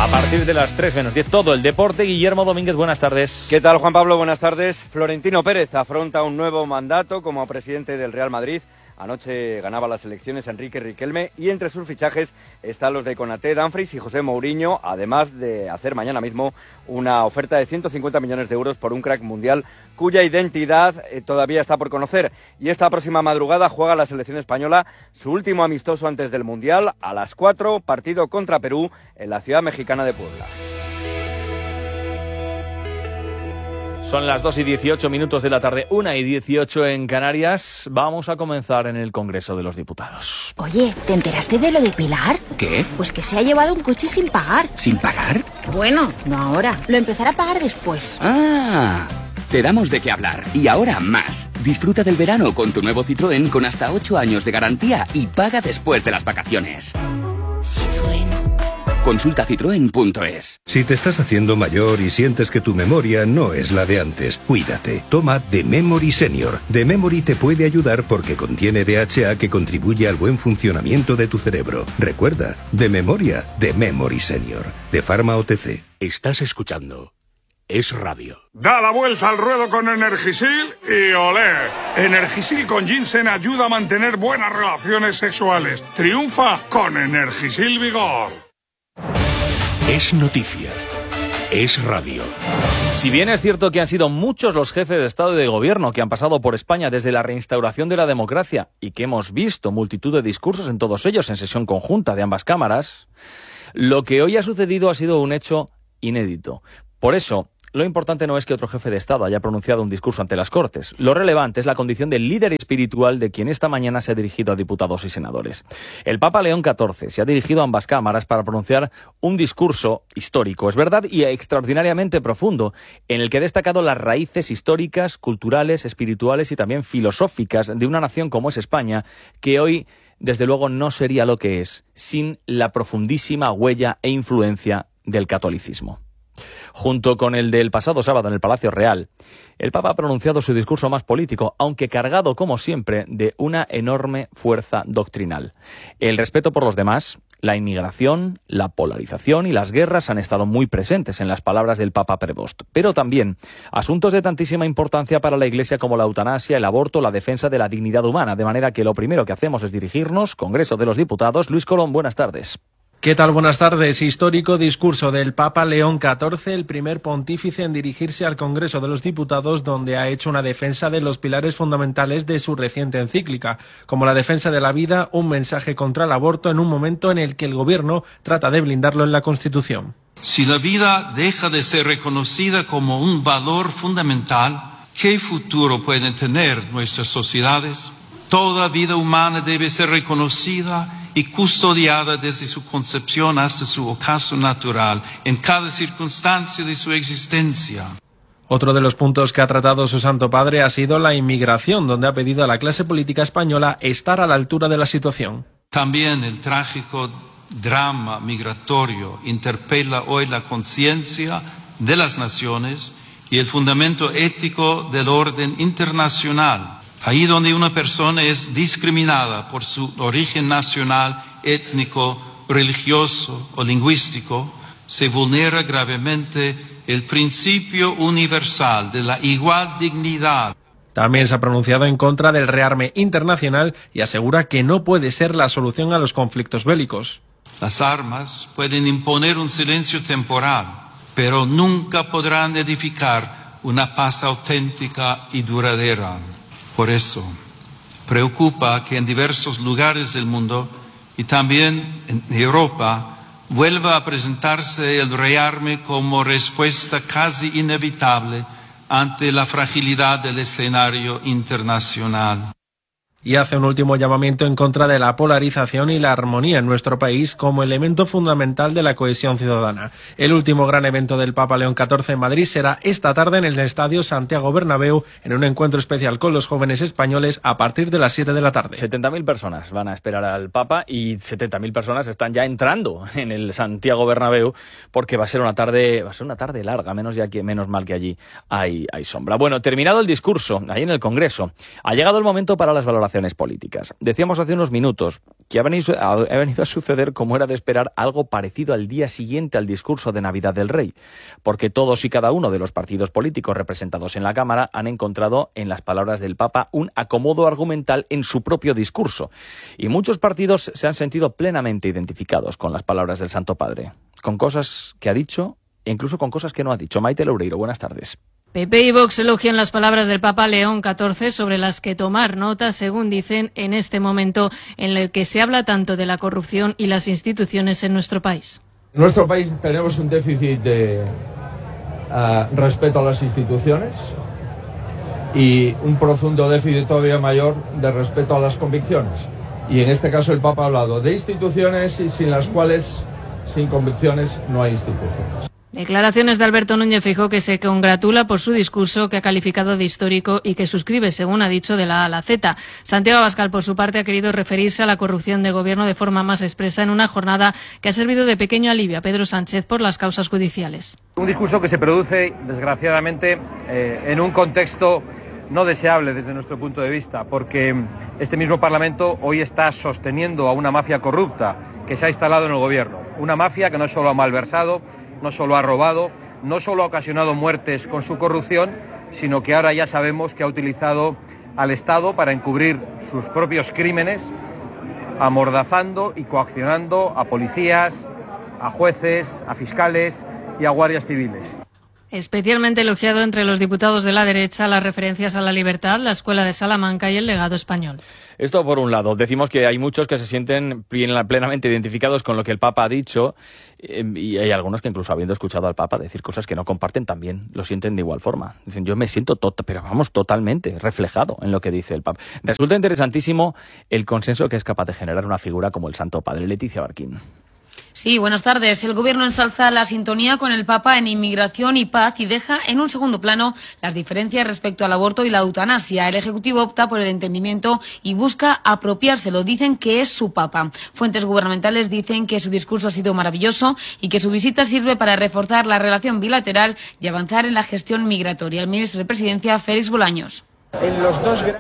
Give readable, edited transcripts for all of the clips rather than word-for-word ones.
A partir de las 3 menos 10, todo el deporte. Guillermo Domínguez, buenas tardes. ¿Qué tal, Juan Pablo? Buenas tardes. Florentino Pérez afronta un nuevo mandato como presidente del Real Madrid. Anoche ganaba las elecciones Enrique Riquelme y entre sus fichajes están los de Konaté, Dumfries y José Mourinho, además de hacer mañana mismo una oferta de 150 millones de euros por un crack mundial cuya identidad todavía está por conocer. Y esta próxima madrugada juega la selección española su último amistoso antes del Mundial a las 4, partido contra Perú en la ciudad mexicana de Puebla. Son las 2:18 de la tarde, 1:18 en Canarias. Vamos a comenzar en el Congreso de los Diputados. Oye, ¿te enteraste de lo de Pilar? ¿Qué? Pues que se ha llevado un coche sin pagar. ¿Sin pagar? Bueno, no ahora. Lo empezará a pagar después. ¡Ah! Te damos de qué hablar. Y ahora más. Disfruta del verano con tu nuevo Citroën con hasta 8 años de garantía y paga después de las vacaciones. Citroën. Consulta citroen.es. Si te estás haciendo mayor y sientes que tu memoria no es la de antes, cuídate. Toma The Memory Senior. The Memory te puede ayudar porque contiene DHA que contribuye al buen funcionamiento de tu cerebro. Recuerda, de memoria, The Memory Senior. De Pharma OTC. Estás escuchando Es Radio. Da la vuelta al ruedo con Energisil y olé. Energisil con ginseng ayuda a mantener buenas relaciones sexuales. Triunfa con Energisil Vigor. Es noticia. Es radio. Si bien es cierto que han sido muchos los jefes de Estado y de Gobierno que han pasado por España desde la reinstauración de la democracia y que hemos visto multitud de discursos en todos ellos en sesión conjunta de ambas cámaras, lo que hoy ha sucedido ha sido un hecho inédito. Por eso, lo importante no es que otro jefe de Estado haya pronunciado un discurso ante las Cortes. Lo relevante es la condición de líder espiritual de quien esta mañana se ha dirigido a diputados y senadores. El Papa León XIV se ha dirigido a ambas cámaras para pronunciar un discurso histórico, es verdad, y extraordinariamente profundo, en el que ha destacado las raíces históricas, culturales, espirituales y también filosóficas de una nación como es España, que hoy, desde luego, no sería lo que es sin la profundísima huella e influencia del catolicismo. Junto con el del pasado sábado en el Palacio Real, el Papa ha pronunciado su discurso más político, aunque cargado, como siempre, de una enorme fuerza doctrinal. El respeto por los demás, la inmigración, la polarización y las guerras han estado muy presentes en las palabras del Papa Prevost, pero también asuntos de tantísima importancia para la Iglesia como la eutanasia, el aborto, la defensa de la dignidad humana, de manera que lo primero que hacemos es dirigirnos, Congreso de los Diputados. Luis Colón, buenas tardes. ¿Qué tal? Buenas tardes. Histórico discurso del Papa León XIV, el primer pontífice en dirigirse al Congreso de los Diputados, donde ha hecho una defensa de los pilares fundamentales de su reciente encíclica, como la defensa de la vida, un mensaje contra el aborto en un momento en el que el Gobierno trata de blindarlo en la Constitución. Si la vida deja de ser reconocida como un valor fundamental, ¿qué futuro pueden tener nuestras sociedades? Toda vida humana debe ser reconocida y custodiada desde su concepción hasta su ocaso natural, en cada circunstancia de su existencia. Otro de los puntos que ha tratado su Santo Padre ha sido la inmigración, donde ha pedido a la clase política española estar a la altura de la situación. También el trágico drama migratorio interpela hoy la conciencia de las naciones y el fundamento ético del orden internacional. Ahí donde una persona es discriminada por su origen nacional, étnico, religioso o lingüístico, se vulnera gravemente el principio universal de la igual dignidad. También se ha pronunciado en contra del rearme internacional y asegura que no puede ser la solución a los conflictos bélicos. Las armas pueden imponer un silencio temporal, pero nunca podrán edificar una paz auténtica y duradera. Por eso, preocupa que en diversos lugares del mundo y también en Europa vuelva a presentarse el rearme como respuesta casi inevitable ante la fragilidad del escenario internacional. Y hace un último llamamiento en contra de la polarización y la armonía en nuestro país como elemento fundamental de la cohesión ciudadana. El último gran evento del Papa León XIV en Madrid será esta tarde en el Estadio Santiago Bernabéu, en un encuentro especial con los jóvenes españoles a partir de las 7 de la tarde. 70.000 personas van a esperar al Papa y 70.000 personas están ya entrando en el Santiago Bernabéu porque va a ser una tarde larga, menos mal que allí hay sombra. Bueno, terminado el discurso ahí en el Congreso, ha llegado el momento para las valoraciones declaraciones políticas. Decíamos hace unos minutos que ha venido a suceder, como era de esperar, algo parecido al día siguiente al discurso de Navidad del Rey, porque todos y cada uno de los partidos políticos representados en la Cámara han encontrado en las palabras del Papa un acomodo argumental en su propio discurso, y muchos partidos se han sentido plenamente identificados con las palabras del Santo Padre, con cosas que ha dicho e incluso con cosas que no ha dicho. Maite Loureiro, buenas tardes. PP y Vox elogian las palabras del Papa León XIV sobre las que tomar nota, según dicen, en este momento en el que se habla tanto de la corrupción y las instituciones en nuestro país. En nuestro país tenemos un déficit de respeto a las instituciones y un profundo déficit todavía mayor de respeto a las convicciones. Y en este caso el Papa ha hablado de instituciones y sin las cuales, sin convicciones, no hay instituciones. Declaraciones de Alberto Núñez Feijóo, que se congratula por su discurso, que ha calificado de histórico y que suscribe, según ha dicho, de la A a la Z. Santiago Abascal, por su parte, ha querido referirse a la corrupción del Gobierno de forma más expresa en una jornada que ha servido de pequeño alivio a Pedro Sánchez por las causas judiciales. Un discurso que se produce, desgraciadamente, en un contexto no deseable desde nuestro punto de vista, porque este mismo Parlamento hoy está sosteniendo a una mafia corrupta que se ha instalado en el Gobierno. Una mafia que no solo ha malversado, no solo ha robado, no solo ha ocasionado muertes con su corrupción, sino que ahora ya sabemos que ha utilizado al Estado para encubrir sus propios crímenes, amordazando y coaccionando a policías, a jueces, a fiscales y a guardias civiles. Especialmente elogiado entre los diputados de la derecha las referencias a la libertad, la Escuela de Salamanca y el legado español. Esto por un lado. Decimos que hay muchos que se sienten plenamente identificados con lo que el Papa ha dicho, y hay algunos que incluso habiendo escuchado al Papa decir cosas que no comparten también lo sienten de igual forma. Dicen, yo me siento totalmente reflejado en lo que dice el Papa. Resulta interesantísimo el consenso que es capaz de generar una figura como el Santo Padre. Leticia Barquín. Sí, buenas tardes. El Gobierno ensalza la sintonía con el Papa en inmigración y paz y deja en un segundo plano las diferencias respecto al aborto y la eutanasia. El Ejecutivo opta por el entendimiento y busca apropiárselo. Dicen que es su Papa. Fuentes gubernamentales dicen que su discurso ha sido maravilloso y que su visita sirve para reforzar la relación bilateral y avanzar en la gestión migratoria. El ministro de Presidencia, Félix Bolaños. En los dos grandes,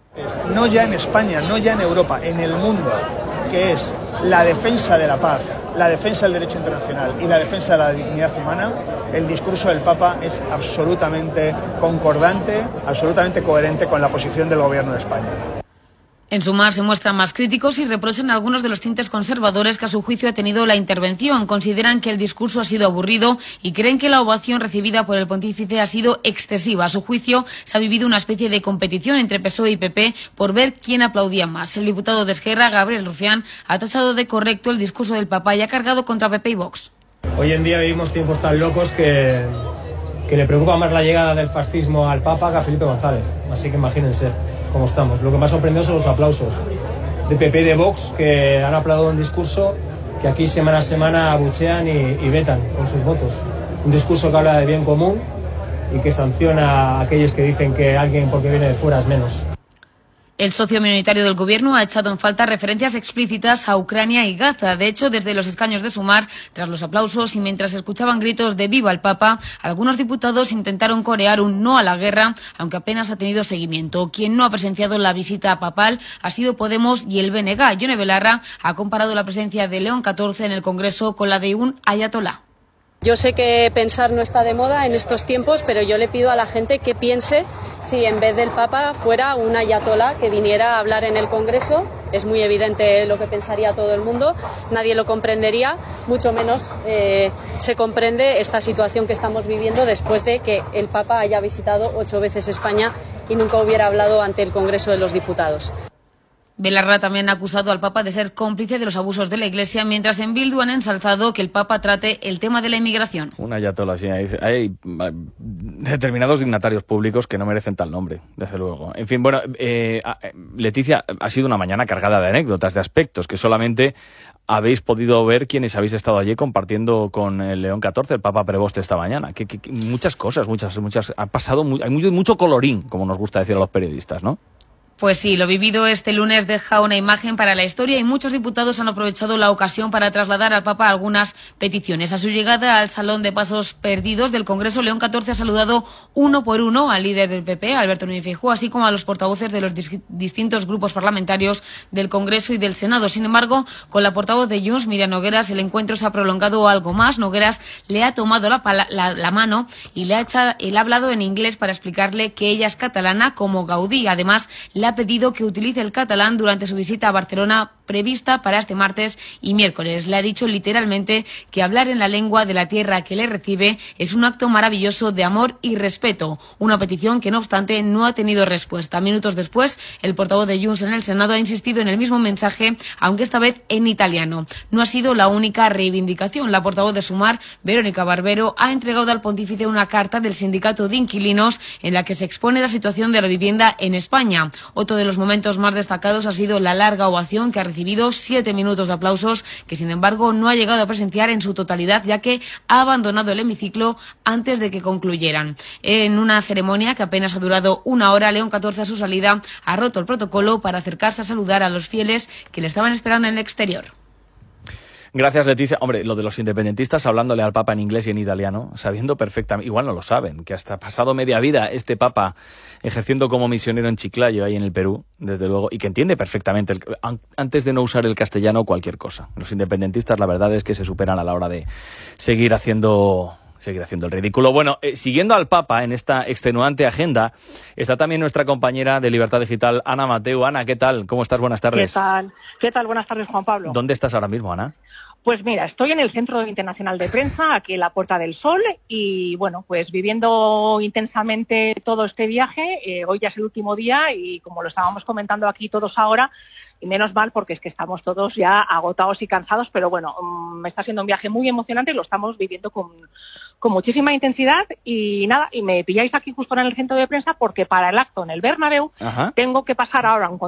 no ya en España, no ya en Europa, en el mundo, que es la defensa de la paz, la defensa del derecho internacional y la defensa de la dignidad humana, el discurso del Papa es absolutamente concordante, absolutamente coherente con la posición del Gobierno de España. En Sumar se muestran más críticos y reprochan algunos de los tintes conservadores que a su juicio ha tenido la intervención. Consideran que el discurso ha sido aburrido y creen que la ovación recibida por el pontífice ha sido excesiva. A su juicio se ha vivido una especie de competición entre PSOE y PP por ver quién aplaudía más. El diputado de Esquerra, Gabriel Rufián, ha tachado de correcto el discurso del Papa y ha cargado contra PP y Vox. Hoy en día vivimos tiempos tan locos que le preocupa más la llegada del fascismo al Papa que a Felipe González. Así que imagínense cómo estamos. Lo que más sorprendió son los aplausos de PP y de Vox, que han aplaudido un discurso que aquí semana a semana abuchean y vetan con sus votos. Un discurso que habla de bien común y que sanciona a aquellos que dicen que alguien porque viene de fuera es menos. El socio minoritario del Gobierno ha echado en falta referencias explícitas a Ucrania y Gaza. De hecho, desde los escaños de Sumar, tras los aplausos y mientras escuchaban gritos de ¡Viva el Papa!, algunos diputados intentaron corear un no a la guerra, aunque apenas ha tenido seguimiento. Quien no ha presenciado la visita papal ha sido Podemos y el BNG. Yone Belarra ha comparado la presencia de León XIV en el Congreso con la de un ayatolá. Yo sé que pensar no está de moda en estos tiempos, pero yo le pido a la gente que piense si en vez del Papa fuera un ayatolá que viniera a hablar en el Congreso. Es muy evidente lo que pensaría todo el mundo, nadie lo comprendería, mucho menos se comprende esta situación que estamos viviendo después de que el Papa haya visitado 8 veces España y nunca hubiera hablado ante el Congreso de los Diputados. Belarra también ha acusado al Papa de ser cómplice de los abusos de la Iglesia, mientras en Bildu han ensalzado que el Papa trate el tema de la inmigración. Un ayatolá, sí, hay determinados dignatarios públicos que no merecen tal nombre, desde luego. En fin, bueno, Leticia, ha sido una mañana cargada de anécdotas, de aspectos que solamente habéis podido ver quienes habéis estado allí compartiendo con el León XIV, el Papa Preboste, esta mañana. Muchas cosas, muchas. Ha pasado, hay mucho colorín, como nos gusta decir a los periodistas, ¿no? Pues sí, lo vivido este lunes deja una imagen para la historia y muchos diputados han aprovechado la ocasión para trasladar al Papa algunas peticiones. A su llegada al Salón de Pasos Perdidos del Congreso, León XIV ha saludado uno por uno al líder del PP, Alberto Núñez Feijóo, así como a los portavoces de los distintos grupos parlamentarios del Congreso y del Senado. Sin embargo, con la portavoz de Junts, Míriam Nogueras, el encuentro se ha prolongado algo más. Nogueras le ha tomado la mano y le ha hablado en inglés para explicarle que ella es catalana como Gaudí. Además, le ha pedido que utilice el catalán durante su visita a Barcelona prevista para este martes y miércoles. Le ha dicho literalmente que hablar en la lengua de la tierra que le recibe es un acto maravilloso de amor y respeto. Una petición que, no obstante, no ha tenido respuesta. Minutos después, el portavoz de Junts en el Senado ha insistido en el mismo mensaje, aunque esta vez en italiano. No ha sido la única reivindicación. La portavoz de Sumar, Verónica Barbero, ha entregado al pontífice una carta del sindicato de inquilinos en la que se expone la situación de la vivienda en España. Otro de los momentos más destacados ha sido la larga ovación que ha recibido 7 minutos de aplausos, que sin embargo no ha llegado a presenciar en su totalidad, ya que ha abandonado el hemiciclo antes de que concluyeran. En una ceremonia que apenas ha durado una hora, León XIV a su salida ha roto el protocolo para acercarse a saludar a los fieles que le estaban esperando en el exterior. Gracias, Leticia. Hombre, lo de los independentistas hablándole al Papa en inglés y en italiano, sabiendo perfectamente, igual no lo saben, que hasta pasado media vida este Papa ejerciendo como misionero en Chiclayo, ahí en el Perú, desde luego, y que entiende perfectamente, antes de no usar el castellano, cualquier cosa. Los independentistas, la verdad es que se superan a la hora de seguir haciendo el ridículo. Bueno, siguiendo al Papa en esta extenuante agenda, está también nuestra compañera de Libertad Digital, Ana Mateu. Ana, ¿qué tal? ¿Cómo estás? Buenas tardes. ¿Qué tal? Buenas tardes, Juan Pablo. ¿Dónde estás ahora mismo, Ana? Pues mira, estoy en el Centro Internacional de Prensa, aquí en la Puerta del Sol, y bueno, pues viviendo intensamente todo este viaje. Hoy ya es el último día y como lo estábamos comentando aquí todos ahora, y menos mal porque es que estamos todos ya agotados y cansados, pero bueno, está siendo un viaje muy emocionante y lo estamos viviendo con muchísima intensidad. Y nada, y me pilláis aquí justo en el centro de prensa porque para el acto en el Bernabéu tengo que pasar ahora un